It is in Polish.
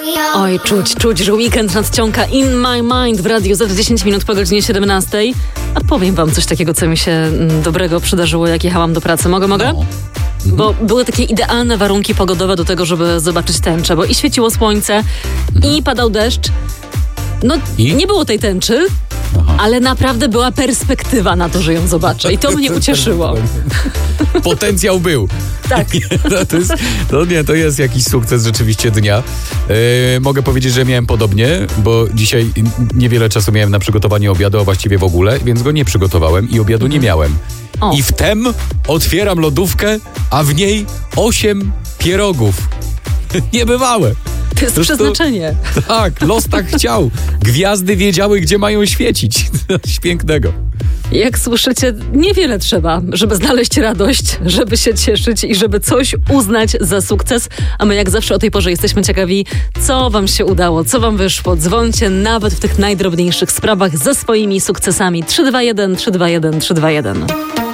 Oj, czuć, że weekend nadciąga In My Mind w radiu za 10 minut po godzinie 17. A powiem wam coś takiego, co mi się dobrego przydarzyło, jak jechałam do pracy. Mogę? No. Bo były takie idealne warunki pogodowe do tego, żeby zobaczyć tęczę, bo i świeciło słońce, i padał deszcz. Nie było tej tęczy, ale naprawdę była perspektywa na to, że ją zobaczę. I to mnie ucieszyło. Potencjał był. Tak. To jest jakiś sukces rzeczywiście dnia. Mogę powiedzieć, że miałem podobnie, bo dzisiaj niewiele czasu miałem na przygotowanie obiadu, a właściwie w ogóle, więc go nie przygotowałem i obiadu nie miałem. I wtem otwieram lodówkę, a w niej 8 pierogów. Niebywałe. To jest przeznaczenie. Tak, los tak chciał. Gwiazdy wiedziały, gdzie mają świecić. Coś pięknego. Jak słyszycie, niewiele trzeba, żeby znaleźć radość, żeby się cieszyć i żeby coś uznać za sukces. A my jak zawsze o tej porze jesteśmy ciekawi, co wam się udało, co wam wyszło. Dzwońcie nawet w tych najdrobniejszych sprawach ze swoimi sukcesami. 321 321 321.